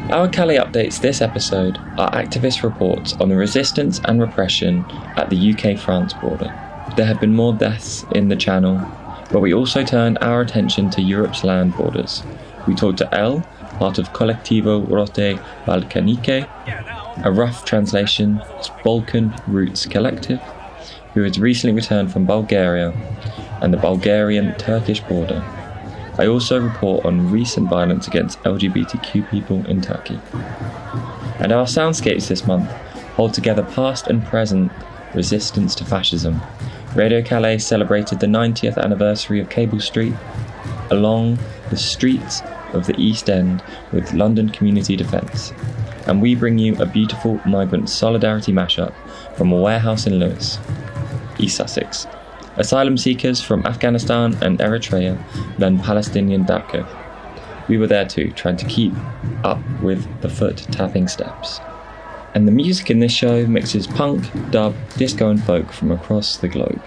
Our Calais updates this episode are activist reports on the resistance and repression at the UK-France border. There have been more deaths in the Channel, but we also turned our attention to Europe's land borders. We talked to El, part of Colectivo Rote Balcanique, a rough translation is Balkan Roots Collective, who has recently returned from Bulgaria and the Bulgarian-Turkish border. I also report on recent violence against LGBTQ people in Turkey. And our soundscapes this month hold together past and present resistance to fascism. Radio Calais celebrated the 90th anniversary of Cable Street along the streets of the East End with London Community Defence. And we bring you a beautiful migrant solidarity mashup from a warehouse in Lewes, East Sussex. Asylum seekers from Afghanistan and Eritrea learn Palestinian dabka. We were there too, trying to keep up with the foot-tapping steps. And the music in this show mixes punk, dub, disco and folk from across the globe.